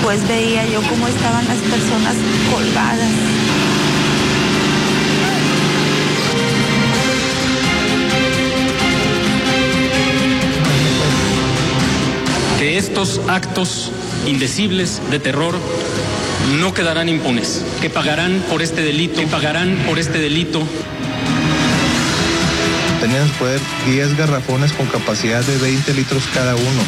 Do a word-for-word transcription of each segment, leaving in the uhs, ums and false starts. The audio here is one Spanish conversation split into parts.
pues veía yo cómo estaban las personas colgadas. Que estos actos indecibles de terror no quedarán impunes, que pagarán por este delito, que pagarán por este delito. Tenían en su poder diez garrafones con capacidad de veinte litros cada uno.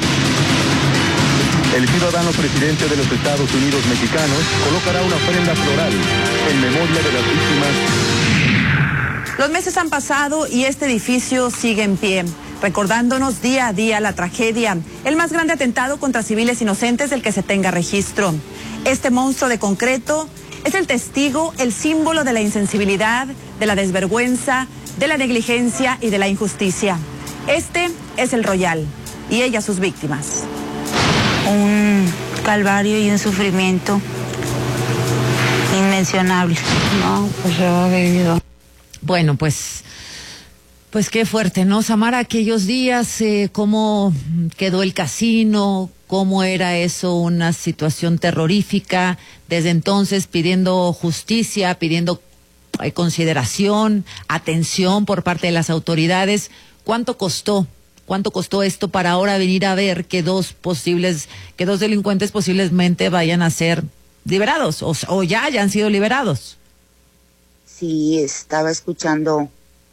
El ciudadano presidente de los Estados Unidos mexicanos colocará una ofrenda floral en memoria de las víctimas. Los meses han pasado y este edificio sigue en pie, recordándonos día a día la tragedia, el más grande atentado contra civiles inocentes del que se tenga registro. Este monstruo de concreto es el testigo, el símbolo de la insensibilidad, de la desvergüenza, de la negligencia y de la injusticia. Este es el Royal y ellas sus víctimas. Un calvario y un sufrimiento inmencionable. No, pues yo he vivido. Bueno, pues, pues qué fuerte, ¿no, Samara? Aquellos días, eh, cómo quedó el casino, cómo era eso, una situación terrorífica. Desde entonces pidiendo justicia, pidiendo eh, consideración, atención por parte de las autoridades. ¿Cuánto costó? ¿Cuánto costó esto para ahora venir a ver que dos posibles, que dos delincuentes posiblemente vayan a ser liberados o, o ya hayan sido liberados? Sí, estaba escuchando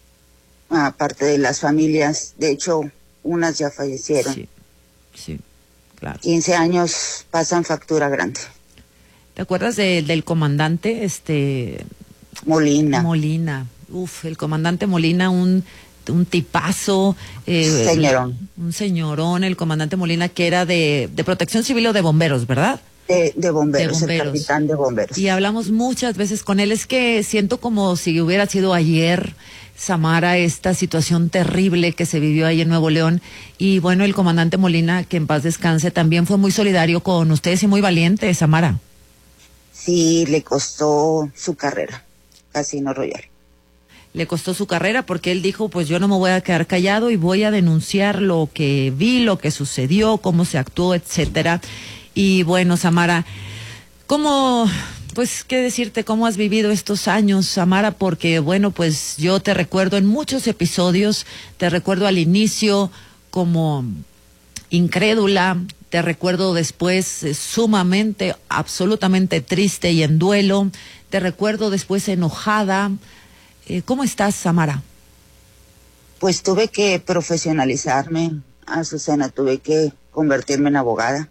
a parte de las familias. De hecho, unas ya fallecieron. Sí, sí, claro. quince años pasan factura grande. ¿Te acuerdas de, del comandante, este... Molina? Molina. Uf, el comandante Molina, un... un tipazo, eh, señorón. Un señorón, el comandante Molina, que era de, de Protección Civil o de bomberos, ¿verdad? De, de, bomberos, de bomberos, el capitán de bomberos. Y hablamos muchas veces con él. Es que siento como si hubiera sido ayer, Samara, esta situación terrible que se vivió ahí en Nuevo León. Y bueno, el comandante Molina, que en paz descanse, también fue muy solidario con ustedes y muy valiente, Samara. Sí, le costó su carrera, Casino Royal. Le costó su carrera porque él dijo, pues yo no me voy a quedar callado y voy a denunciar lo que vi, lo que sucedió, cómo se actuó, etcétera. Y bueno, Samara, ¿cómo, pues qué decirte, cómo has vivido estos años, Samara? Porque bueno, pues yo te recuerdo en muchos episodios, te recuerdo al inicio como incrédula, te recuerdo después eh, sumamente, absolutamente triste y en duelo, te recuerdo después enojada. Eh, ¿Cómo estás, Samara? Pues tuve que profesionalizarme, Azucena, tuve que convertirme en abogada,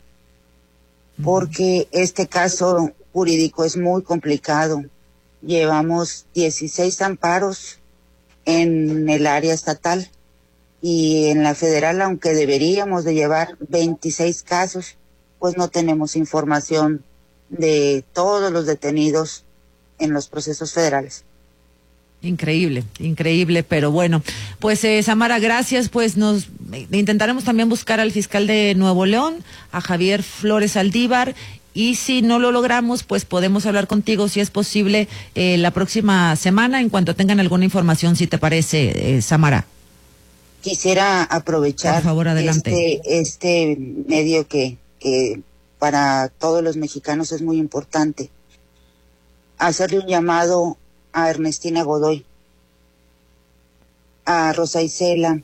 porque este caso jurídico es muy complicado. Llevamos dieciséis amparos en el área estatal y en la federal, aunque deberíamos de llevar veintiséis casos, pues no tenemos información de todos los detenidos en los procesos federales. Increíble, increíble, pero bueno, pues eh, Samara, gracias, pues nos eh, intentaremos también buscar al fiscal de Nuevo León, a Javier Flores Aldívar, y si no lo logramos, pues podemos hablar contigo, si es posible, eh, la próxima semana, en cuanto tengan alguna información, si te parece, eh, Samara. Quisiera aprovechar Por favor, adelante. este, este medio que, que para todos los mexicanos es muy importante, hacerle un llamado a Ernestina Godoy, a Rosa Isela.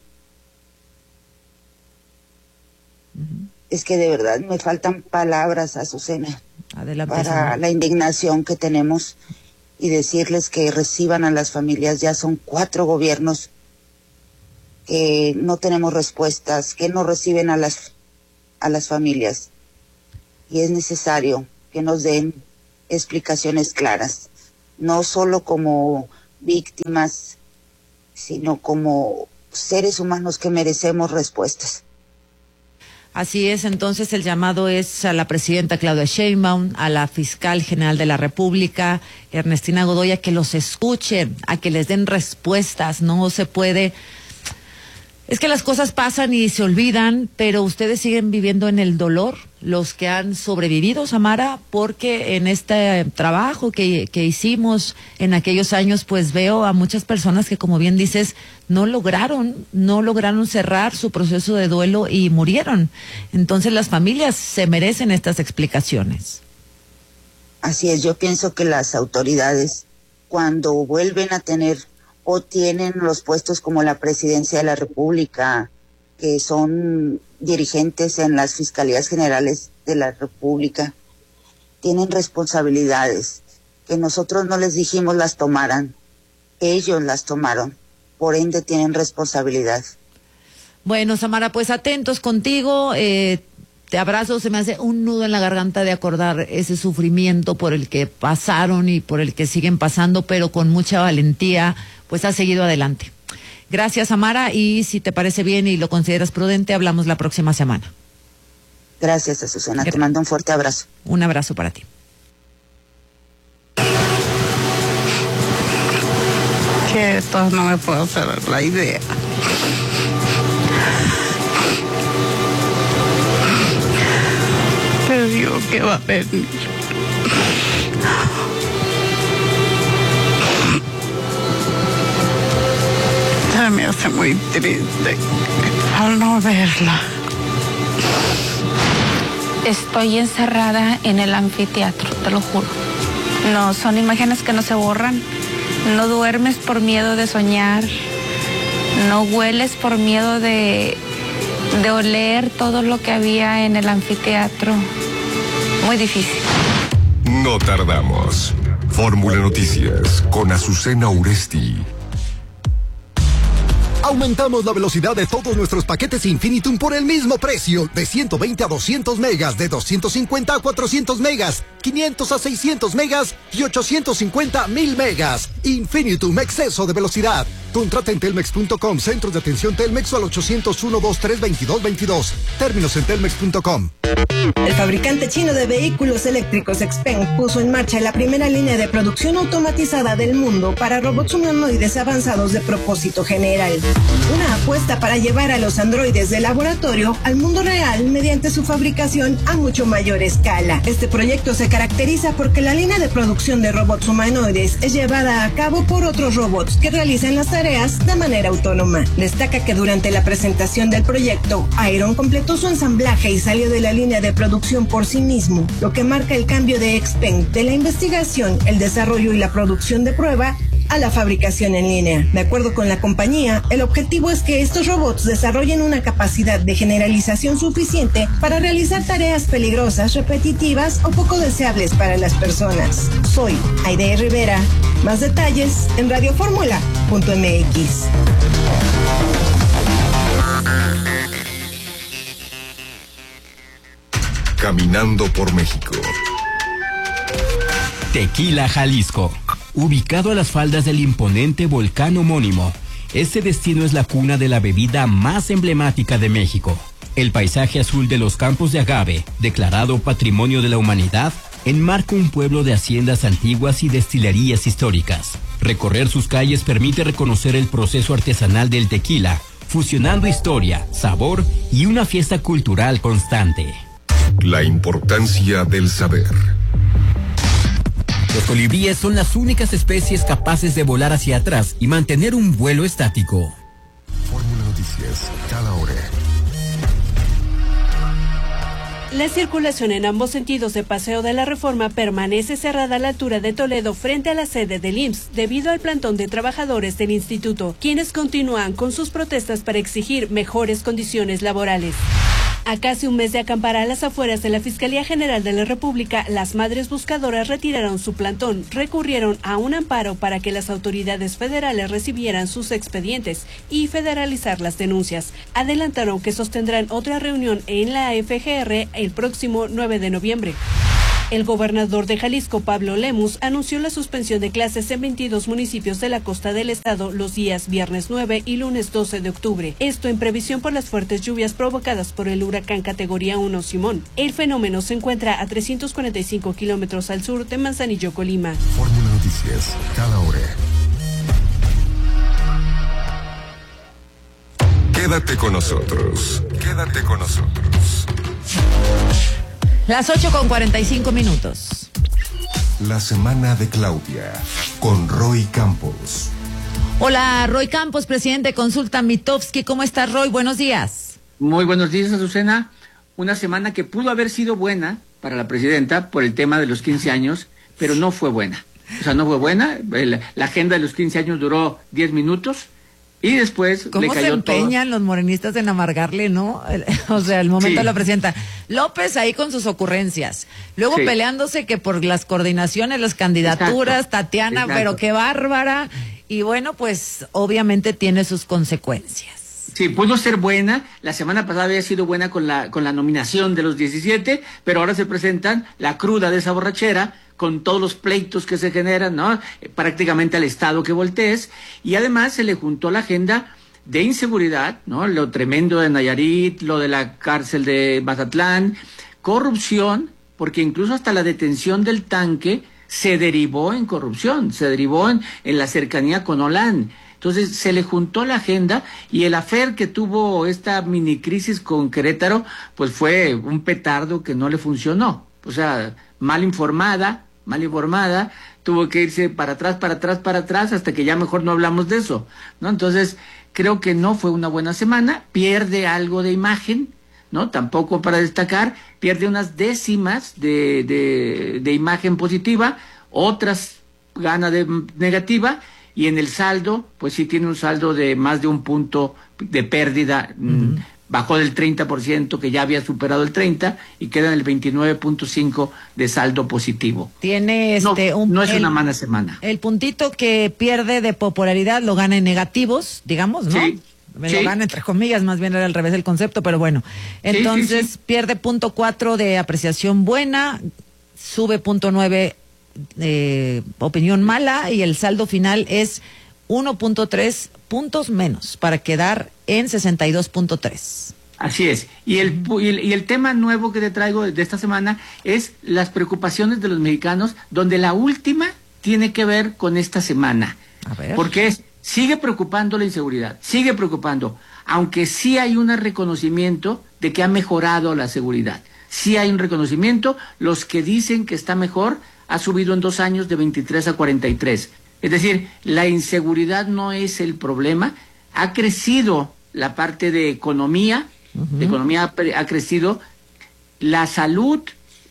Uh-huh. Es que de verdad me faltan palabras, Azucena, Adelante, para Samara. La indignación que tenemos y decirles que reciban a las familias. Ya son cuatro gobiernos que no tenemos respuestas, que no reciben a las, a las familias. Y es necesario que nos den explicaciones claras. No solo como víctimas, sino como seres humanos que merecemos respuestas. Así es, entonces el llamado es a la presidenta Claudia Sheinbaum, a la fiscal general de la República, Ernestina Godoy, a que los escuchen, a que les den respuestas. No se puede... Es que las cosas pasan y se olvidan, pero ustedes siguen viviendo en el dolor, los que han sobrevivido, Samara, porque en este trabajo que, que hicimos en aquellos años, pues veo a muchas personas que, como bien dices, no lograron, no lograron cerrar su proceso de duelo y murieron. Entonces las familias se merecen estas explicaciones. Así es, yo pienso que las autoridades, cuando vuelven a tener o tienen los puestos como la Presidencia de la República, que son dirigentes en las Fiscalías Generales de la República, tienen responsabilidades que nosotros no les dijimos las tomaran, ellos las tomaron, por ende tienen responsabilidad. Bueno, Samara, pues atentos contigo, eh, te abrazo, se me hace un nudo en la garganta de acordar ese sufrimiento por el que pasaron y por el que siguen pasando, pero con mucha valentía, pues ha seguido adelante. Gracias, Samara, y si te parece bien y lo consideras prudente, hablamos la próxima semana. Gracias, Azucena, te mando un fuerte abrazo. Un abrazo para ti. Que esto no me puedo hacer la idea. Pero digo que va a venir. Se me hace muy triste al no verla. Estoy encerrada en el anfiteatro, te lo juro. No, son imágenes que no se borran. No duermes por miedo de soñar. No hueles por miedo de, de oler todo lo que había en el anfiteatro. Muy difícil. No tardamos. Fórmula Noticias con Azucena Uresti. Aumentamos la velocidad de todos nuestros paquetes Infinitum por el mismo precio, de ciento veinte a doscientos megas, de doscientos cincuenta a cuatrocientos megas, quinientos a seiscientos megas y ochocientos cincuenta a mil megas. Infinitum, exceso de velocidad. Contrata en telmex punto com, centros de atención Telmex o al ochocientos uno, veintitrés, veintidós veintidós. Términos en telmex punto com. El fabricante chino de vehículos eléctricos Xpeng puso en marcha la primera línea de producción automatizada del mundo para robots humanoides avanzados de propósito general. Una apuesta para llevar a los androides de laboratorio al mundo real mediante su fabricación a mucho mayor escala. Este proyecto se caracteriza porque la línea de producción de robots humanoides es llevada a cabo por otros robots que realizan las tareas de manera autónoma. Destaca que durante la presentación del proyecto, Iron completó su ensamblaje y salió de la línea de producción por sí mismo, lo que marca el cambio de Xpeng de la investigación, el desarrollo y la producción de prueba a la fabricación en línea. De acuerdo con la compañía, el objetivo es que estos robots desarrollen una capacidad de generalización suficiente para realizar tareas peligrosas, repetitivas o poco deseables para las personas. Soy Aide Rivera. Más detalles en radioformula punto m x. Caminando por México. Tequila, Jalisco. Ubicado a las faldas del imponente volcán homónimo, este destino es la cuna de la bebida más emblemática de México. El paisaje azul de los campos de agave, declarado Patrimonio de la Humanidad, enmarca un pueblo de haciendas antiguas y destilerías históricas. Recorrer sus calles permite reconocer el proceso artesanal del tequila, fusionando historia, sabor y una fiesta cultural constante. La importancia del saber. Los colibríes son las únicas especies capaces de volar hacia atrás y mantener un vuelo estático. Fórmula Noticias, cada hora. La circulación en ambos sentidos de Paseo de la Reforma permanece cerrada a la altura de Toledo frente a la sede del I M S S debido al plantón de trabajadores del instituto, quienes continúan con sus protestas para exigir mejores condiciones laborales. A casi un mes de acampar a las afueras de la Fiscalía General de la República, las madres buscadoras retiraron su plantón, recurrieron a un amparo para que las autoridades federales recibieran sus expedientes y federalizar las denuncias. Adelantaron que sostendrán otra reunión en la F G R el próximo nueve de noviembre. El gobernador de Jalisco, Pablo Lemus, anunció la suspensión de clases en veintidós municipios de la costa del estado los días viernes nueve y lunes doce de octubre. Esto en previsión por las fuertes lluvias provocadas por el huracán categoría uno Simón. El fenómeno se encuentra a trescientos cuarenta y cinco kilómetros al sur de Manzanillo, Colima. Fórmula Noticias, cada hora. Quédate con nosotros. Quédate con nosotros. Las ocho con cuarenta y cinco minutos. La semana de Claudia, con Roy Campos. Hola, Roy Campos, presidente de Consulta Mitofsky. ¿Cómo estás, Roy? Buenos días. Muy buenos días, Azucena. Una semana que pudo haber sido buena para la presidenta por el tema de los quince años, pero no fue buena. O sea, no fue buena. El, la agenda de los quince años duró diez minutos y después ¿Cómo le cayó se empeñan todo. los morenistas en amargarle, no? El, o sea, el momento Sí. de la presidenta. López ahí con sus ocurrencias. Luego Sí. peleándose que por las coordinaciones, las candidaturas, Exacto. Tatiana, Exacto. pero qué bárbara. Y bueno, pues obviamente tiene sus consecuencias. Sí, pudo ser buena. La semana pasada había sido buena con la con la nominación de los diecisiete, pero ahora se presentan la cruda de esa borrachera con todos los pleitos que se generan, ¿no? Eh, prácticamente al Estado que voltees. Y además se le juntó la agenda de inseguridad, ¿no? Lo tremendo de Nayarit, lo de la cárcel de Mazatlán, corrupción, porque incluso hasta la detención del tanque se derivó en corrupción, se derivó en, en la cercanía con Olán. Entonces se le juntó la agenda y el afer que tuvo esta mini crisis con Querétaro, pues fue un petardo que no le funcionó. O sea, mal informada, mal informada, tuvo que irse para atrás, para atrás, para atrás, hasta que ya mejor no hablamos de eso, ¿no? Entonces, creo que no fue una buena semana, pierde algo de imagen, ¿no? Tampoco para destacar, pierde unas décimas de, de, de imagen positiva, otras gana de negativa, y en el saldo, pues sí tiene un saldo de más de un punto de pérdida, uh-huh. Bajó del treinta por ciento, que ya había superado el treinta, y queda en el veintinueve punto cinco de saldo positivo. Tiene este no, un, no es el, una mala semana. El puntito que pierde de popularidad lo gana en negativos, digamos, ¿no? Sí. Me sí. lo gana entre comillas, más bien era al revés el concepto, pero bueno. Entonces sí, sí, sí. pierde punto cuatro de apreciación buena, sube punto nueve eh, opinión mala, y el saldo final es uno punto tres puntos menos para quedar en sesenta y dos punto tres. Así es. Y el, y el y el tema nuevo que te traigo de esta semana es las preocupaciones de los mexicanos, donde la última tiene que ver con esta semana. A ver. Porque es, sigue preocupando la inseguridad, sigue preocupando, aunque sí hay un reconocimiento de que ha mejorado la seguridad. Sí hay un reconocimiento, los que dicen que está mejor ha subido en dos años de veintitrés a cuarenta y tres. Es decir, la inseguridad no es el problema, ha crecido la parte de economía, uh-huh. La economía ha, ha crecido, la salud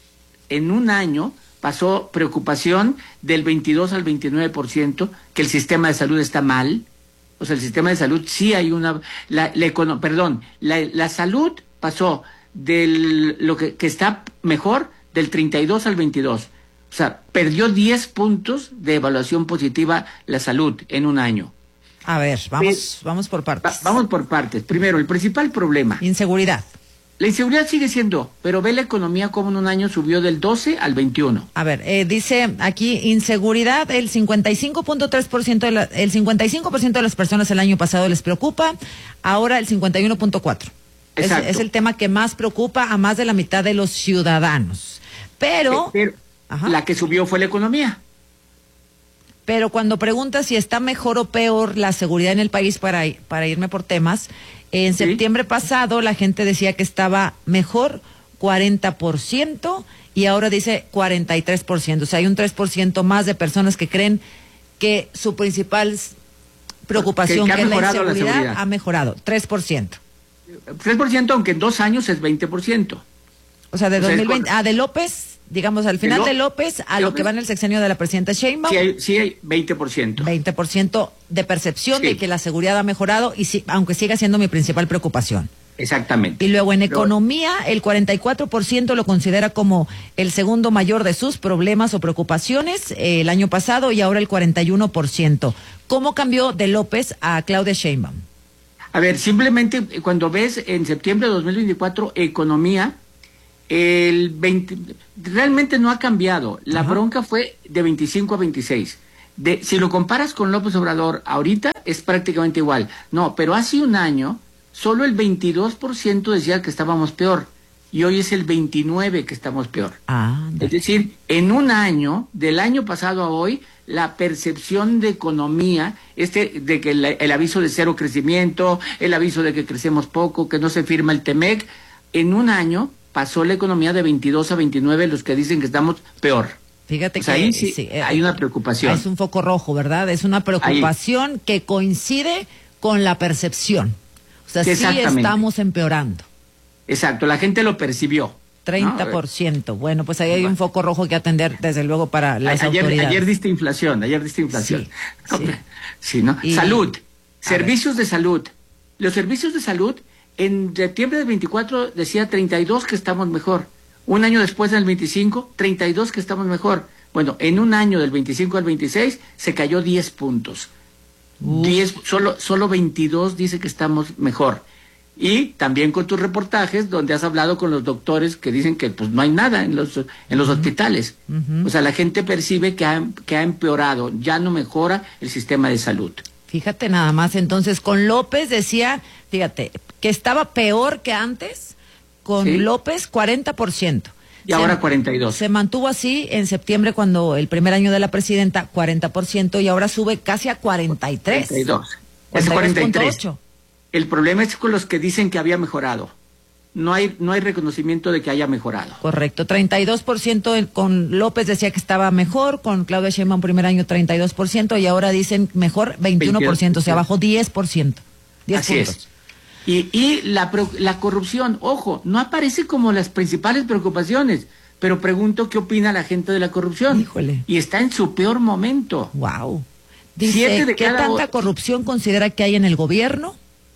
en un año pasó preocupación del veintidós al veintinueve por ciento, que el sistema de salud está mal, o sea, el sistema de salud sí hay una, la, la econo, perdón, la, la salud pasó del lo que, que está mejor del treinta y dos al veintidós. O sea, perdió diez puntos de evaluación positiva la salud en un año. A ver, vamos, vamos por partes. Va, vamos por partes. Primero, el principal problema. Inseguridad. La inseguridad sigue siendo, pero ve la economía como en un año subió del doce al veintiuno. A ver, eh, dice aquí, inseguridad, el cincuenta y cinco punto tres por ciento de la, el cincuenta y cinco por ciento de las personas el año pasado les preocupa, ahora el cincuenta y uno punto cuatro. Es, es el tema que más preocupa a más de la mitad de los ciudadanos. Pero... pero Ajá. La que subió fue la economía. Pero cuando preguntas si está mejor o peor la seguridad en el país, para, para irme por temas, en ¿Sí? septiembre pasado la gente decía que estaba mejor cuarenta por ciento y ahora dice cuarenta y tres por ciento. O sea, hay un tres por ciento más de personas que creen que su principal preocupación, que, que, que es la inseguridad, la seguridad. Ha mejorado. tres por ciento. tres por ciento, aunque en dos años es veinte por ciento. O sea, de o sea, dos mil veinte, ah, de López... Digamos, al final de López, a lo que va en el sexenio de la presidenta Sheinbaum. Sí hay, sí hay veinte por ciento. veinte por ciento de percepción sí. de que la seguridad ha mejorado, y sí, aunque siga siendo mi principal preocupación. Exactamente. Y luego en Pero, economía, el cuarenta y cuatro por ciento lo considera como el segundo mayor de sus problemas o preocupaciones eh, el año pasado, y ahora el cuarenta y uno por ciento. ¿Cómo cambió de López a Claudia Sheinbaum? A ver, simplemente cuando ves en septiembre de dos mil veinticuatro, economía... El veinte, realmente no ha cambiado. La Ajá. bronca fue de veinticinco a veintiséis. De, si lo comparas con López Obrador ahorita, es prácticamente igual. No, pero hace un año, solo el veintidós por ciento decía que estábamos peor. Y hoy es el veintinueve por ciento que estamos peor. Ah, es decir, en un año, del año pasado a hoy, la percepción de economía, este, de que el, el aviso de cero crecimiento, el aviso de que crecemos poco, que no se firma el T E M E C, en un año pasó la economía de veintidós a veintinueve, los que dicen que estamos peor. Fíjate o sea, que ahí sí, sí, hay una preocupación. Es un foco rojo, ¿verdad? Es una preocupación ahí. Que coincide con la percepción. O sea, sí estamos empeorando. Exacto, la gente lo percibió. treinta por ciento. ¿no? Bueno, pues ahí hay un foco rojo que atender, desde luego, para las ayer, autoridades. Ayer diste inflación, ayer diste inflación. Sí, sí. sí ¿no? Y, salud, servicios ver. de salud. Los servicios de salud, en septiembre del veinticuatro decía treinta y dos que estamos mejor. Un año después, en el veinticinco, treinta y dos que estamos mejor. Bueno, en un año del veinticinco al veintiséis se cayó diez puntos. Uh. diez, solo, solo veintidós dice que estamos mejor. Y también con tus reportajes donde has hablado con los doctores que dicen que pues no hay nada en los en los uh-huh. hospitales. Uh-huh. O sea, la gente percibe que ha, que ha empeorado, ya no mejora el sistema de salud. Fíjate nada más, entonces con López decía, fíjate, que estaba peor que antes, con ¿Sí? López cuarenta por ciento. Y se, ahora cuarenta y dos. Se mantuvo así en septiembre cuando el primer año de la presidenta, cuarenta por ciento, y ahora sube casi a cuarenta y tres. cuarenta y dos. Es cuarenta y tres. El problema es con los que dicen que había mejorado. No hay no hay reconocimiento de que haya mejorado. Correcto, treinta y dos por ciento con López decía que estaba mejor, con Claudia Sheinbaum primer año treinta y dos por ciento y ahora dicen mejor veintiuno por ciento, o sea, bajó diez por ciento. diez Así puntos. es. Y, y la, la corrupción, ojo, no aparece como las principales preocupaciones, pero pregunto qué opina la gente de la corrupción. Híjole. Y está en su peor momento. Wow. Dice, de ¿qué tanta o... corrupción considera que hay en el gobierno?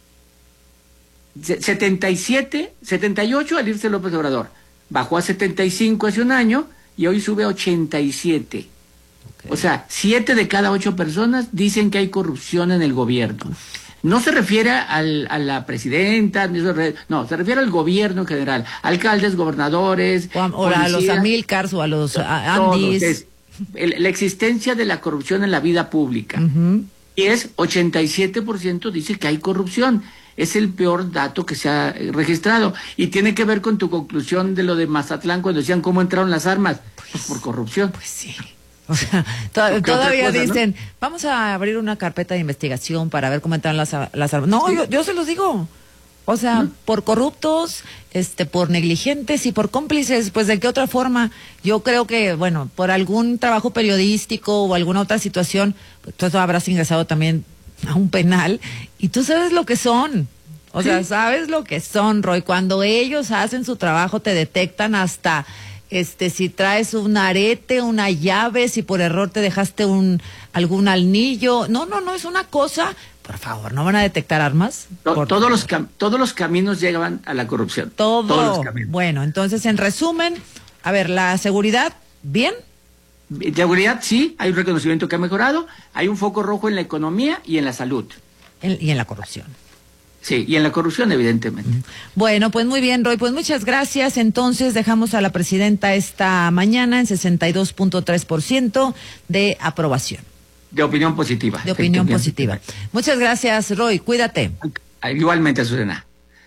setenta y siete, setenta y ocho al irse López Obrador. Bajó a setenta y cinco hace un año y hoy sube a ochenta y siete. Okay. O sea, siete de cada ocho personas dicen que hay corrupción en el gobierno. Uf. No se refiere al, a la presidenta, no, se refiere al gobierno en general, alcaldes, gobernadores, o a, o a los Amílcars o a los a, Andis. Es, el, la existencia de la corrupción en la vida pública. Uh-huh. Y es ochenta y siete por ciento dice que hay corrupción. Es el peor dato que se ha registrado. Y tiene que ver con tu conclusión de lo de Mazatlán cuando decían cómo entraron las armas. Pues, pues por corrupción. Pues sí. O sea, to todavía cosa, dicen, ¿no? Vamos a abrir una carpeta de investigación para ver cómo entraron las, las armas. No, sí. yo, yo se los digo. O sea, ¿no? por corruptos, este, por negligentes y por cómplices, pues de qué otra forma. Yo creo que, bueno, por algún trabajo periodístico o alguna otra situación, pues tú habrás ingresado también a un penal y tú sabes lo que son. O ¿Sí? sea, sabes lo que son, Roy. Cuando ellos hacen su trabajo te detectan hasta este si traes un arete, una llave, si por error te dejaste un algún anillo. No, no, no, es una cosa. Por favor, ¿no van a detectar armas? To todos los todos los caminos llegan a la corrupción. Todo. Todos los caminos. Bueno, entonces en resumen, a ver, la seguridad, ¿bien? De seguridad, sí, hay un reconocimiento que ha mejorado, hay un foco rojo en la economía y en la salud. En, y en la corrupción. Sí, y en la corrupción, evidentemente. Bueno, pues muy bien, Roy, pues muchas gracias. Entonces dejamos a la presidenta esta mañana en sesenta y dos punto tres por ciento de aprobación. De opinión positiva. De opinión positiva. Muchas gracias, Roy, cuídate. Igualmente, Susana.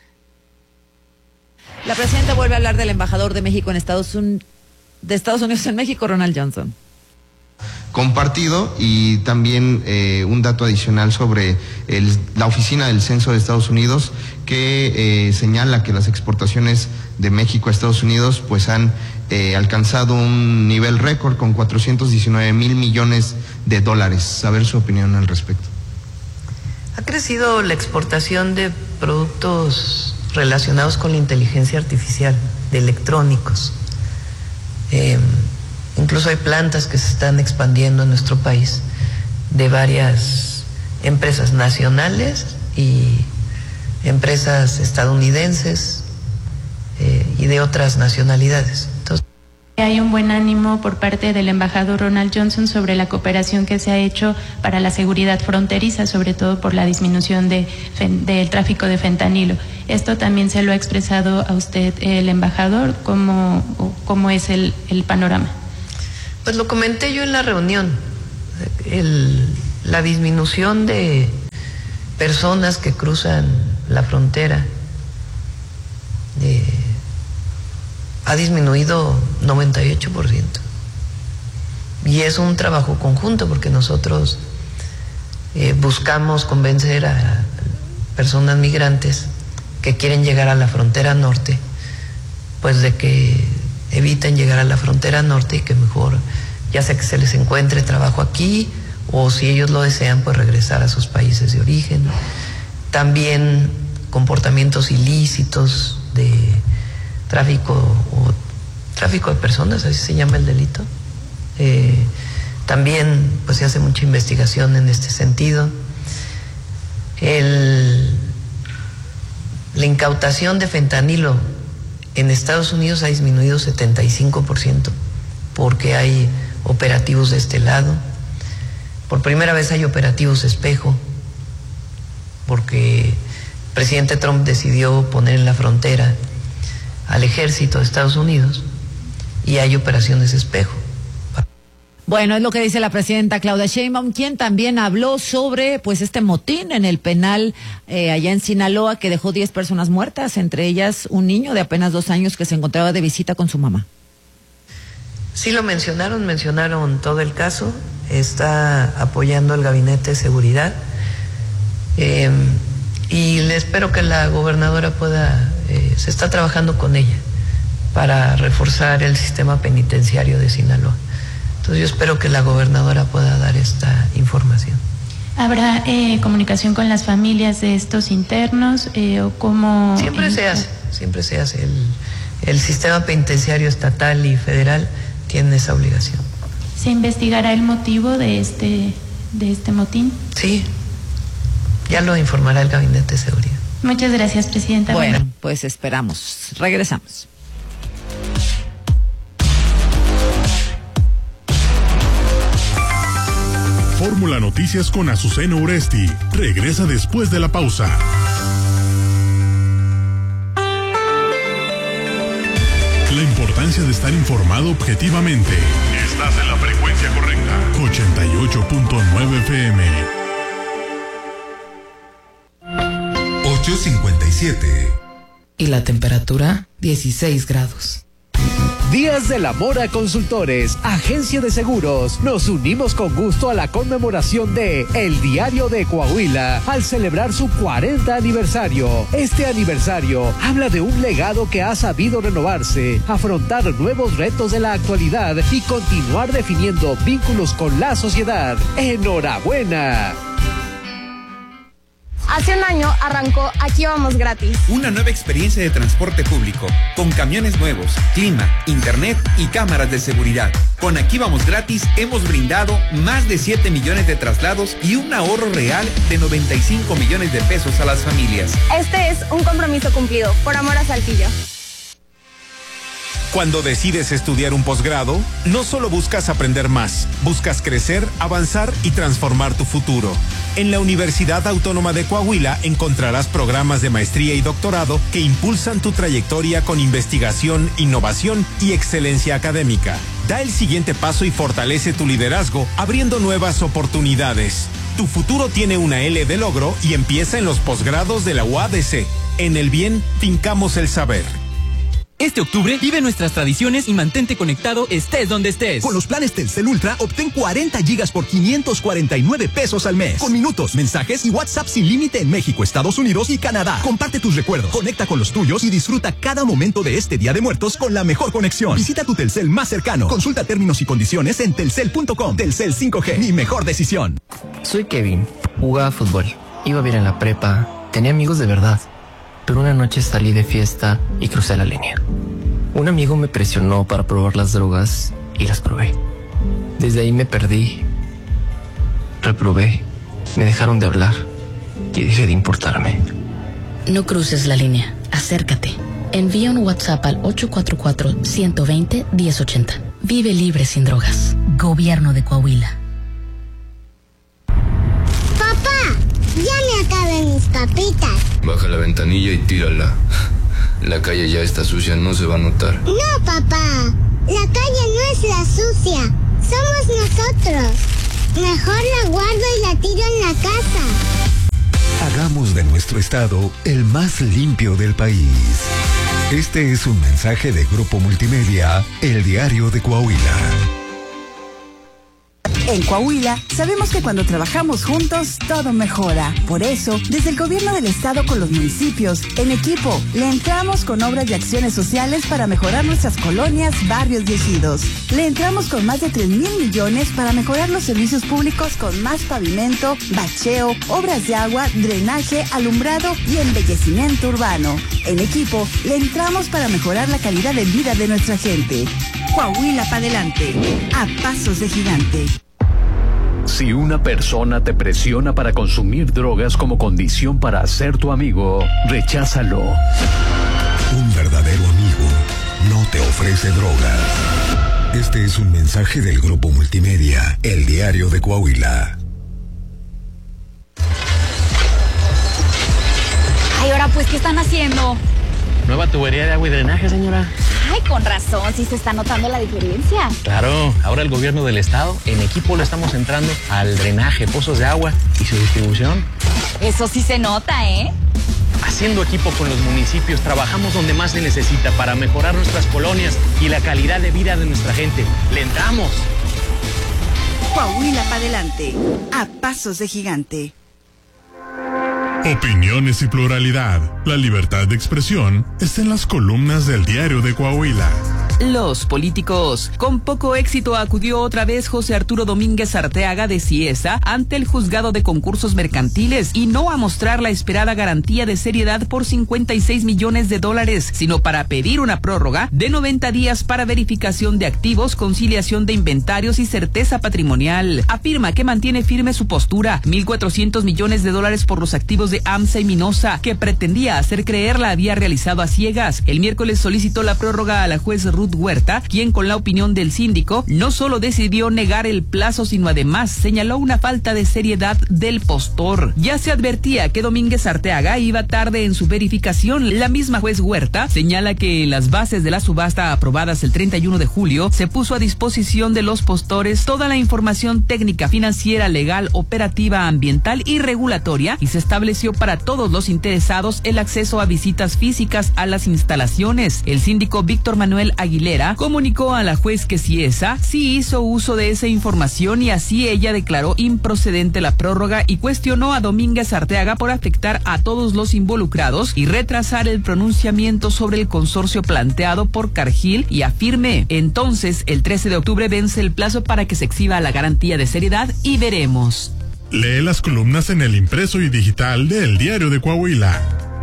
La presidenta vuelve a hablar del embajador de México en Estados Unidos. de Estados Unidos en México, Ronald Johnson. Compartido y también eh, un dato adicional sobre el, la oficina del Censo de Estados Unidos que eh, señala que las exportaciones de México a Estados Unidos pues han eh, alcanzado un nivel récord con cuatrocientos diecinueve mil millones de dólares. Saber su opinión al respecto. Ha crecido la exportación de productos relacionados con la inteligencia artificial, de electrónicos. Eh, incluso hay plantas que se están expandiendo en nuestro país de varias empresas nacionales y empresas estadounidenses eh, y de otras nacionalidades. Entonces, hay un buen ánimo por parte del embajador Ronald Johnson sobre la cooperación que se ha hecho para la seguridad fronteriza, sobre todo por la disminución de, del tráfico de fentanilo. Esto también se lo ha expresado a usted el embajador. ¿Cómo, cómo es el, el panorama? Pues lo comenté yo en la reunión. El, la disminución de personas que cruzan la frontera eh, ha disminuido noventa y ocho por ciento. Y es un trabajo conjunto porque nosotros eh, buscamos convencer a personas migrantes que quieren llegar a la frontera norte pues de que eviten llegar a la frontera norte y que mejor, ya sea que se les encuentre trabajo aquí o si ellos lo desean, pues regresar a sus países de origen. También comportamientos ilícitos de tráfico o tráfico de personas, así se llama el delito. Eh, también pues se hace mucha investigación en este sentido. El, la incautación de fentanilo en Estados Unidos ha disminuido setenta y cinco por ciento porque hay operativos de este lado. Por primera vez hay operativos espejo porque el presidente Trump decidió poner en la frontera al ejército de Estados Unidos y hay operaciones espejo. Bueno, es lo que dice la presidenta Claudia Sheinbaum, quien también habló sobre pues este motín en el penal eh, allá en Sinaloa que dejó diez personas muertas, entre ellas un niño de apenas dos años que se encontraba de visita con su mamá. Sí lo mencionaron, mencionaron todo el caso, está apoyando el Gabinete de Seguridad eh, y le espero que la gobernadora pueda, eh, se está trabajando con ella para reforzar el sistema penitenciario de Sinaloa. Entonces yo espero que la gobernadora pueda dar esta información. ¿Habrá eh, comunicación con las familias de estos internos eh, o cómo? Siempre se hace, siempre se hace. El, el sistema penitenciario estatal y federal tiene esa obligación. ¿Se investigará el motivo de este, de este motín? Sí, ya lo informará el Gabinete de Seguridad. Muchas gracias, presidenta. Bueno, bueno. pues esperamos. Regresamos. Fórmula Noticias con Azucena Uresti regresa después de la pausa. La importancia de estar informado objetivamente. Estás en la frecuencia correcta. ochenta y ocho punto nueve F M. ocho cincuenta y siete. Y la temperatura, dieciséis grados. Días del Amor a Consultores, Agencia de Seguros. Nos unimos con gusto a la conmemoración de El Diario de Coahuila al celebrar su cuarenta aniversario. Este aniversario habla de un legado que ha sabido renovarse, afrontar nuevos retos de la actualidad y continuar definiendo vínculos con la sociedad. ¡Enhorabuena! Hace un año arrancó Aquí Vamos Gratis. Una nueva experiencia de transporte público, con camiones nuevos, clima, internet y cámaras de seguridad. Con Aquí Vamos Gratis hemos brindado más de siete millones de traslados y un ahorro real de noventa y cinco millones de pesos a las familias. Este es un compromiso cumplido, por amor a Saltillo. Cuando decides estudiar un posgrado, no solo buscas aprender más, buscas crecer, avanzar y transformar tu futuro. En la Universidad Autónoma de Coahuila encontrarás programas de maestría y doctorado que impulsan tu trayectoria con investigación, innovación y excelencia académica. Da el siguiente paso y fortalece tu liderazgo, abriendo nuevas oportunidades. Tu futuro tiene una L de logro y empieza en los posgrados de la U A D C. En el bien, fincamos el saber. Este octubre vive nuestras tradiciones y mantente conectado estés donde estés. Con los planes Telcel Ultra obtén cuarenta gigas por quinientos cuarenta y nueve pesos al mes. Con minutos, mensajes y WhatsApp sin límite en México, Estados Unidos y Canadá. Comparte tus recuerdos, conecta con los tuyos y disfruta cada momento de este Día de Muertos con la mejor conexión. Visita tu Telcel más cercano. Consulta términos y condiciones en telcel punto com. Telcel cinco G, mi mejor decisión. Soy Kevin, jugaba fútbol, iba bien en la prepa, tenía amigos de verdad. Pero una noche salí de fiesta y crucé la línea. Un amigo me presionó para probar las drogas y las probé. Desde ahí me perdí, reprobé, me dejaron de hablar y dejé de importarme. No cruces la línea, acércate. Envía un WhatsApp al ocho cuatro cuatro, uno dos cero, uno cero ocho cero. Vive libre sin drogas. Gobierno de Coahuila. Ya me acabé mis papitas. Baja la ventanilla y tírala. La calle ya está sucia, no se va a notar. No, papá. La calle no es la sucia. Somos nosotros. Mejor la guardo y la tiro en la casa. Hagamos de nuestro estado el más limpio del país. Este es un mensaje de Grupo Multimedia, El Diario de Coahuila. En Coahuila, sabemos que cuando trabajamos juntos, todo mejora. Por eso, desde el gobierno del estado con los municipios, en equipo, le entramos con obras y acciones sociales para mejorar nuestras colonias, barrios y ejidos. Le entramos con más de tres mil millones para mejorar los servicios públicos con más pavimento, bacheo, obras de agua, drenaje, alumbrado y embellecimiento urbano. En equipo, le entramos para mejorar la calidad de vida de nuestra gente. Coahuila para adelante, a pasos de gigante. Si una persona te presiona para consumir drogas como condición para ser tu amigo, recházalo. Un verdadero amigo no te ofrece drogas. Este es un mensaje del Grupo Multimedia, El Diario de Coahuila. Ay, ahora pues, ¿qué están haciendo? Nueva tubería de agua y drenaje, señora. Ay, con razón, sí se está notando la diferencia. Claro, ahora el gobierno del estado, en equipo le estamos entrando al drenaje, pozos de agua y su distribución. Eso sí se nota, ¿eh? Haciendo equipo con los municipios, trabajamos donde más se necesita para mejorar nuestras colonias y la calidad de vida de nuestra gente. ¡Le entramos! Coahuila para adelante, a pasos de gigante. Opiniones y pluralidad. La libertad de expresión está en las columnas del Diario de Coahuila. Los políticos. Con poco éxito acudió otra vez José Arturo Domínguez Arteaga de Cieza ante el juzgado de concursos mercantiles y no a mostrar la esperada garantía de seriedad por cincuenta y seis millones de dólares, sino para pedir una prórroga de noventa días para verificación de activos, conciliación de inventarios y certeza patrimonial. Afirma que mantiene firme su postura, mil cuatrocientos millones de dólares por los activos de AMSA y Minosa, que pretendía hacer creer la había realizado a ciegas. El miércoles solicitó la prórroga a la juez Ruth Huerta, quien con la opinión del síndico no solo decidió negar el plazo, sino además señaló una falta de seriedad del postor. Ya se advertía que Domínguez Arteaga iba tarde en su verificación. La misma juez Huerta señala que en las bases de la subasta aprobadas el treinta y uno de julio se puso a disposición de los postores toda la información técnica, financiera, legal, operativa, ambiental y regulatoria, y se estableció para todos los interesados el acceso a visitas físicas a las instalaciones. El síndico Víctor Manuel Aguilera comunicó a la juez que Cieza sí hizo uso de esa información y así ella declaró improcedente la prórroga y cuestionó a Domínguez Arteaga por afectar a todos los involucrados y retrasar el pronunciamiento sobre el consorcio planteado por Cargill, y afirme, entonces el trece de octubre vence el plazo para que se exhiba la garantía de seriedad y veremos. Lee las columnas en el impreso y digital de El Diario de Coahuila.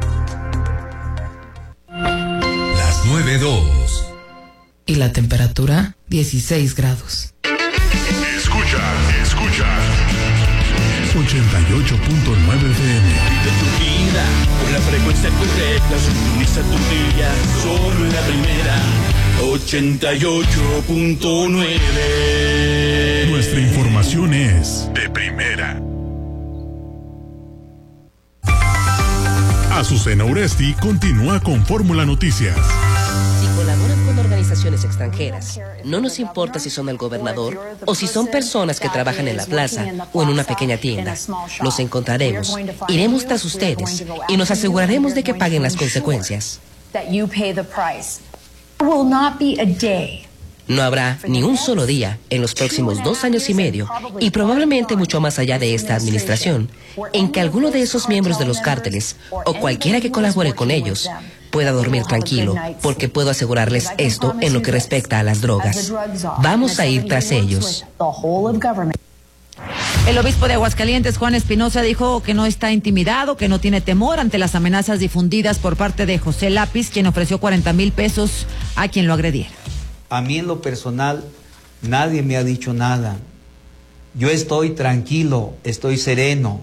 Las nueve dos. Y la temperatura, dieciséis grados. Escucha, escucha. ochenta y ocho punto nueve F M. De tu vida, con la frecuencia correcta, sintoniza tu día, solo en la primera. ochenta y ocho punto nueve. Nuestra información es de primera. Azucena Uresti continúa con Fórmula Noticias. Si colaboran con organizaciones extranjeras, no nos importa si son el gobernador o si son personas que trabajan en la plaza o en una pequeña tienda. Los encontraremos, iremos tras ustedes y nos aseguraremos de que paguen las consecuencias. No habrá ni un solo día en los próximos dos años y medio, y probablemente mucho más allá de esta administración, en que alguno de esos miembros de los cárteles, o cualquiera que colabore con ellos, pueda dormir tranquilo, porque puedo asegurarles esto en lo que respecta a las drogas. Vamos a ir tras ellos. El obispo de Aguascalientes, Juan Espinosa, dijo que no está intimidado, que no tiene temor ante las amenazas difundidas por parte de José Lápiz, quien ofreció cuarenta mil pesos a quien lo agrediera. A mí en lo personal, nadie me ha dicho nada. Yo estoy tranquilo, estoy sereno.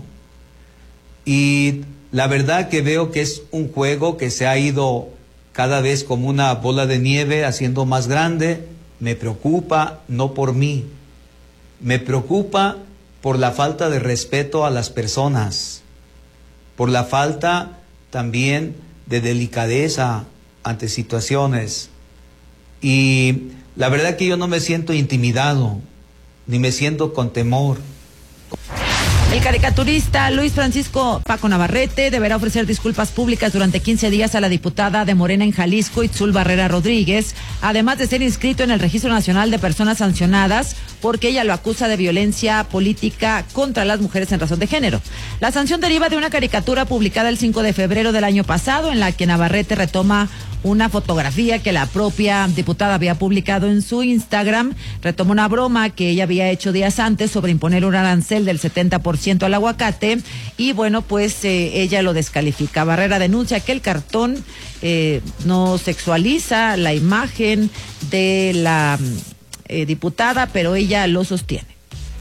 Y la verdad que veo que es un juego que se ha ido cada vez como una bola de nieve, haciendo más grande. Me preocupa no por mí, me preocupa por la falta de respeto a las personas, por la falta también de delicadeza ante situaciones. Y la verdad que yo no me siento intimidado, ni me siento con temor. El caricaturista Luis Francisco Paco Navarrete deberá ofrecer disculpas públicas durante quince días a la diputada de Morena en Jalisco, Itzul Barrera Rodríguez, además de ser inscrito en el Registro Nacional de Personas Sancionadas porque ella lo acusa de violencia política contra las mujeres en razón de género. La sanción deriva de una caricatura publicada el cinco de febrero del año pasado en la que Navarrete retoma una fotografía que la propia diputada había publicado en su Instagram. Retoma una broma que ella había hecho días antes sobre imponer un arancel del setenta por ciento al aguacate y bueno, pues eh, ella lo descalifica. Barrera denuncia que el cartón eh, no sexualiza la imagen de la eh, diputada, pero ella lo sostiene.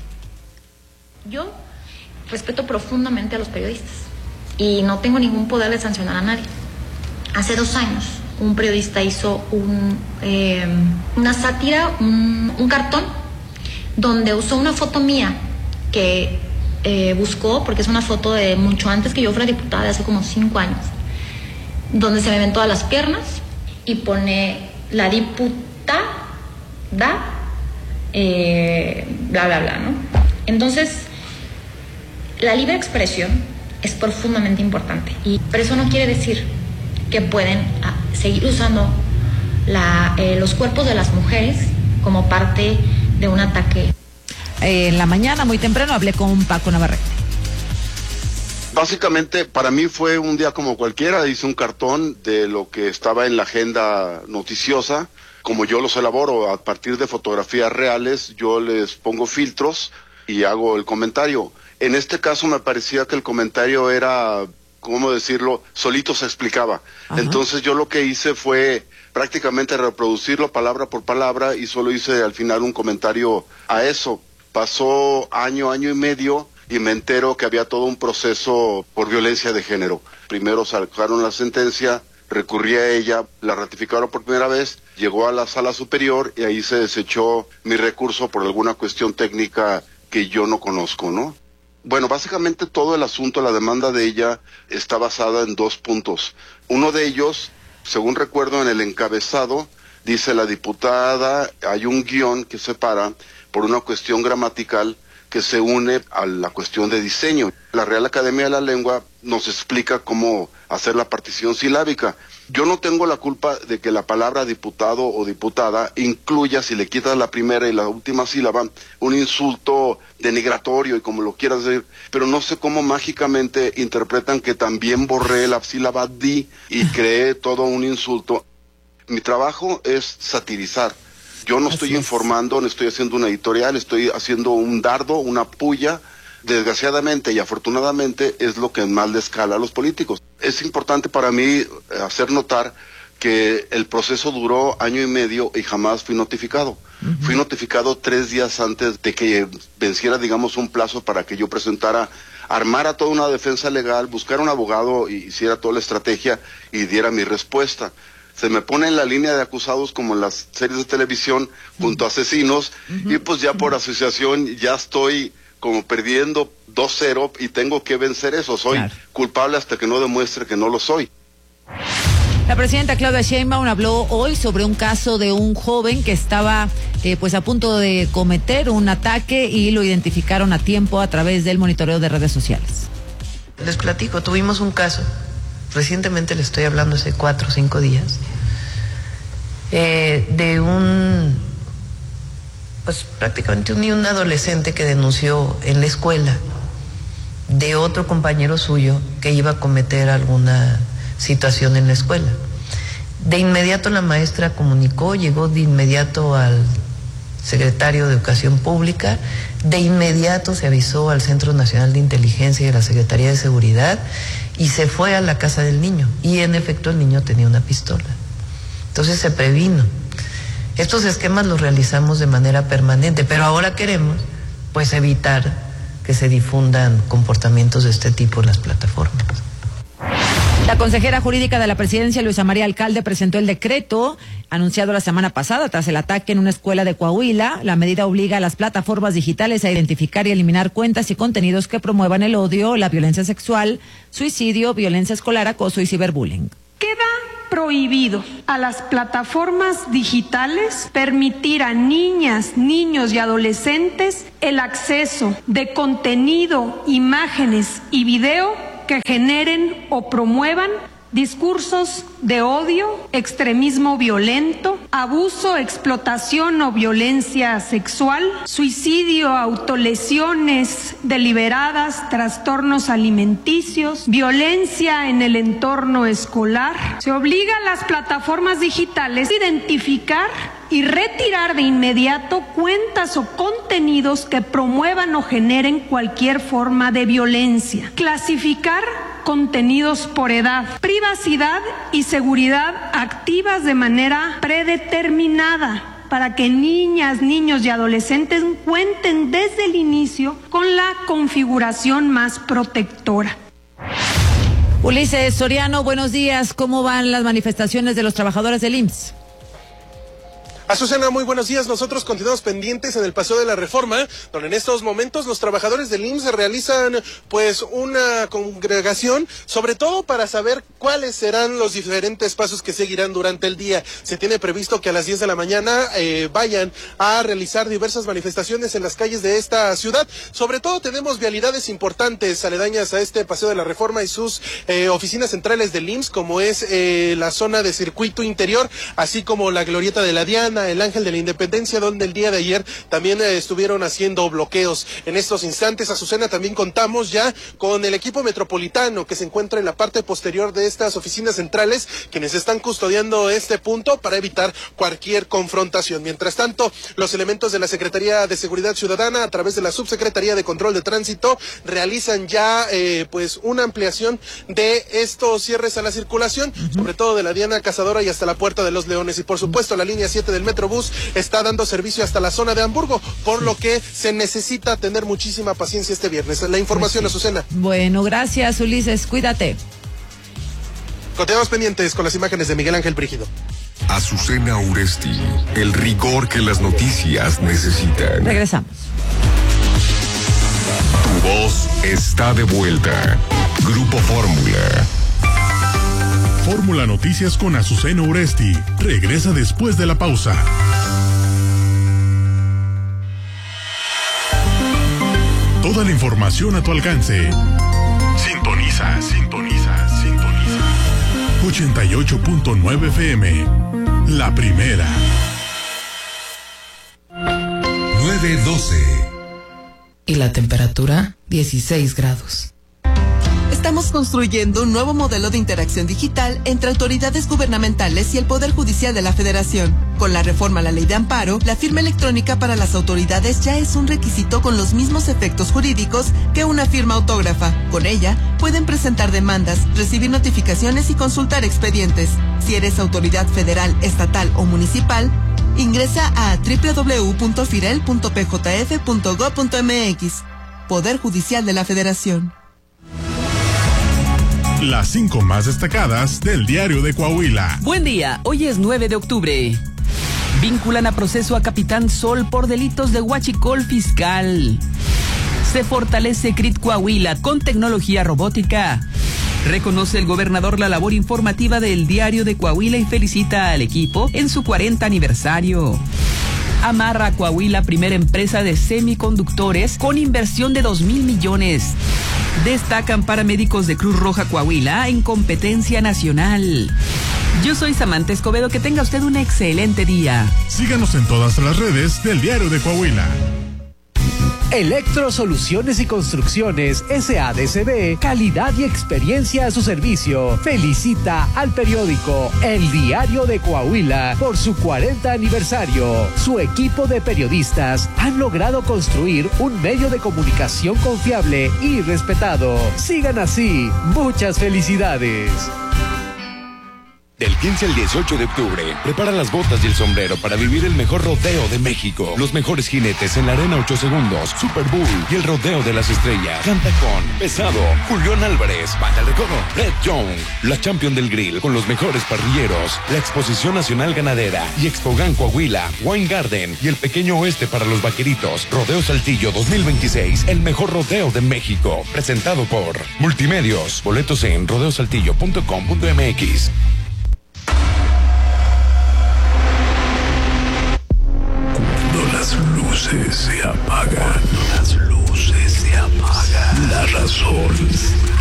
Yo respeto profundamente a los periodistas y no tengo ningún poder de sancionar a nadie. Hace dos años un periodista hizo un, eh, una sátira, un, un cartón, donde usó una foto mía que eh, buscó, porque es una foto de mucho antes que yo fuera diputada, de hace como cinco años, donde se me ven todas las piernas y pone la diputada, eh, bla, bla, bla, ¿no? Entonces, la libre expresión es profundamente importante, y pero eso no quiere decir que pueden ah, seguir usando la, eh, los cuerpos de las mujeres como parte de un ataque. Eh, en la mañana, muy temprano, hablé con Paco Navarrete. Básicamente, para mí fue un día como cualquiera. Hice un cartón de lo que estaba en la agenda noticiosa. Como yo los elaboro a partir de fotografías reales, yo les pongo filtros y hago el comentario. En este caso me parecía que el comentario era, ¿cómo decirlo?, solito se explicaba. Ajá. Entonces yo lo que hice fue prácticamente reproducirlo palabra por palabra y solo hice al final un comentario a eso. Pasó año, año y medio y me entero que había todo un proceso por violencia de género. Primero sacaron la sentencia, recurrí a ella, la ratificaron por primera vez, llegó a la sala superior y ahí se desechó mi recurso por alguna cuestión técnica que yo no conozco, ¿no? Bueno, básicamente todo el asunto, la demanda de ella está basada en dos puntos. Uno de ellos, según recuerdo en el encabezado, dice la diputada, hay un guión que separa por una cuestión gramatical que se une a la cuestión de diseño. La Real Academia de la Lengua nos explica cómo hacer la partición silábica. Yo no tengo la culpa de que la palabra diputado o diputada incluya, si le quitas la primera y la última sílaba, un insulto denigratorio y como lo quieras decir, pero no sé cómo mágicamente interpretan que también borré la sílaba di y creé todo un insulto. Mi trabajo es satirizar. Yo no estoy informando, no estoy haciendo una editorial, estoy haciendo un dardo, una puya. Desgraciadamente y afortunadamente es lo que más le escala a los políticos. Es importante para mí hacer notar que el proceso duró año y medio y jamás fui notificado. Uh-huh. Fui notificado tres días antes de que venciera, digamos, un plazo para que yo presentara, armara toda una defensa legal, buscara un abogado y hiciera toda la estrategia y diera mi respuesta. Se me pone en la línea de acusados como en las series de televisión junto a asesinos uh-huh. y pues ya por asociación ya estoy como perdiendo dos cero y tengo que vencer eso. Soy claro. culpable hasta que no demuestre que no lo soy. La presidenta Claudia Sheinbaum habló hoy sobre un caso de un joven que estaba eh, pues a punto de cometer un ataque y lo identificaron a tiempo a través del monitoreo de redes sociales. Les platico, tuvimos un caso, recientemente le estoy hablando hace cuatro o cinco días, eh, de un, pues prácticamente un, un adolescente que denunció en la escuela de otro compañero suyo que iba a cometer alguna situación en la escuela. De inmediato la maestra comunicó, llegó de inmediato al secretario de Educación Pública, de inmediato se avisó al Centro Nacional de Inteligencia y a la Secretaría de Seguridad y se fue a la casa del niño. Y en efecto el niño tenía una pistola. Entonces se previno. Estos esquemas los realizamos de manera permanente, pero ahora queremos pues evitar que se difundan comportamientos de este tipo en las plataformas. La consejera jurídica de la presidencia, Luisa María Alcalde, presentó el decreto anunciado la semana pasada tras el ataque en una escuela de Coahuila. La medida obliga a las plataformas digitales a identificar y eliminar cuentas y contenidos que promuevan el odio, la violencia sexual, suicidio, violencia escolar, acoso y ciberbullying. Queda prohibido a las plataformas digitales permitir a niñas, niños y adolescentes el acceso de contenido, imágenes y video que generen o promuevan discursos de odio, extremismo violento, abuso, explotación o violencia sexual, suicidio, autolesiones deliberadas, trastornos alimenticios, violencia en el entorno escolar. Se obliga a las plataformas digitales a identificar y retirar de inmediato cuentas o contenidos que promuevan o generen cualquier forma de violencia. Clasificar contenidos por edad, privacidad y seguridad activas de manera predeterminada para que niñas, niños y adolescentes cuenten desde el inicio con la configuración más protectora. Ulises Soriano, buenos días. ¿Cómo van las manifestaciones de los trabajadores del I M S S? Azucena, muy buenos días. Nosotros continuamos pendientes en el Paseo de la Reforma, donde en estos momentos los trabajadores del I M S S realizan pues una congregación, sobre todo para saber cuáles serán los diferentes pasos que seguirán durante el día. Se tiene previsto que a las diez de la mañana eh, vayan a realizar diversas manifestaciones en las calles de esta ciudad. Sobre todo tenemos vialidades importantes aledañas a este Paseo de la Reforma y sus eh, oficinas centrales del I M S S, como es eh, la zona de circuito interior, así como la Glorieta de la Diana, el Ángel de la Independencia, donde el día de ayer también eh, estuvieron haciendo bloqueos. En estos instantes, Azucena, también contamos ya con el equipo metropolitano que se encuentra en la parte posterior de estas oficinas centrales, quienes están custodiando este punto para evitar cualquier confrontación. Mientras tanto, los elementos de la Secretaría de Seguridad Ciudadana, a través de la Subsecretaría de Control de Tránsito, realizan ya eh, pues una ampliación de estos cierres a la circulación, uh-huh. sobre todo de la Diana Cazadora y hasta la Puerta de los Leones. Y por supuesto, la línea siete del Metrobús está dando servicio hasta la zona de Hamburgo, por lo que se necesita tener muchísima paciencia este viernes. La información, pues sí. Azucena. Bueno, gracias, Ulises. Cuídate. Continuamos pendientes con las imágenes de Miguel Ángel Brígido. Azucena Uresti, el rigor que las noticias necesitan. Regresamos. Tu voz está de vuelta. Grupo Fórmula. Fórmula Noticias con Azucena Uresti. Regresa después de la pausa. Toda la información a tu alcance. Sintoniza, sintoniza, sintoniza. ochenta y ocho punto nueve F M. La primera. nueve doce. Y la temperatura, dieciséis grados. Estamos construyendo un nuevo modelo de interacción digital entre autoridades gubernamentales y el Poder Judicial de la Federación. Con la reforma a la Ley de Amparo, la firma electrónica para las autoridades ya es un requisito con los mismos efectos jurídicos que una firma autógrafa. Con ella, pueden presentar demandas, recibir notificaciones y consultar expedientes. Si eres autoridad federal, estatal o municipal, ingresa a doble u doble u doble u punto firel punto p j f punto gob punto m x. Poder Judicial de la Federación. Las cinco más destacadas del Diario de Coahuila. Buen día, hoy es nueve de octubre. Vinculan a proceso a Capitán Sol por delitos de huachicol fiscal. Se fortalece C R I T Coahuila con tecnología robótica. Reconoce el gobernador la labor informativa del Diario de Coahuila y felicita al equipo en su cuarenta aniversario. Amarra Coahuila, primera empresa de semiconductores con inversión de dos mil millones. Destacan paramédicos de Cruz Roja Coahuila en competencia nacional. Yo soy Samantha Escobedo, que tenga usted un excelente día. Síganos en todas las redes del Diario de Coahuila. Electro Soluciones y Construcciones S A D C B, calidad y experiencia a su servicio. Felicita al periódico El Diario de Coahuila por su cuarenta aniversario. Su equipo de periodistas han logrado construir un medio de comunicación confiable y respetado. Sigan así. Muchas felicidades. Del quince al dieciocho de octubre, prepara las botas y el sombrero para vivir el mejor rodeo de México. Los mejores jinetes en la arena ocho segundos, Super Bowl y el rodeo de las estrellas. Canta con Pesado, Julián Álvarez, Banda de Recodo, Red Young, la Champion del Grill con los mejores parrilleros, la Exposición Nacional Ganadera y Expogan Coahuila, Wine Garden y el Pequeño Oeste para los vaqueritos. Rodeo Saltillo dos mil veintiséis, el mejor rodeo de México. Presentado por Multimedios. Boletos en rodeo saltillo punto com punto m x. luces se apagan. Las luces se apagan. La razón